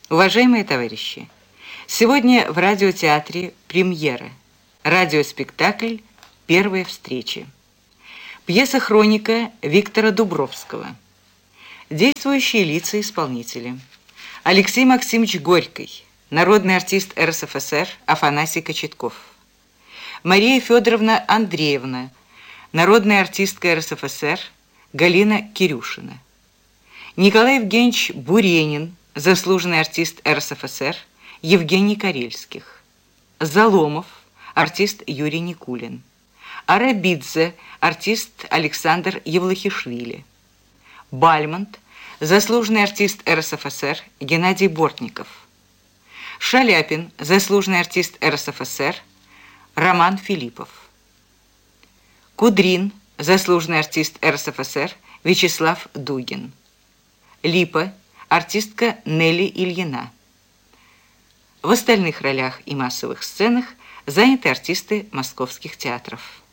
Уважаемые товарищи, сегодня в радиотеатре премьера. Радиоспектакль «Первая встреча». Пьеса-хроника Виктора Дубровского. Действующие лица-исполнители. Алексей Максимович Горький, народный артист РСФСР Афанасий Кочетков. Мария Федоровна Андреевна, народная артистка РСФСР Галина Кирюшина. Николай Евгеньевич Буренин, заслуженный артист РСФСР Евгений Карельских. Заломов, артист Юрий Никулин. Арабидзе, артист Александр Евлахишвили. Бальмонт, заслуженный артист РСФСР Геннадий Бортников. Шаляпин, заслуженный артист РСФСР Роман Филиппов. Кудрин, заслуженный артист РСФСР Вячеслав Дугин. Липа, артистка Нелли Ильина. В остальных ролях и массовых сценах заняты артисты московских театров.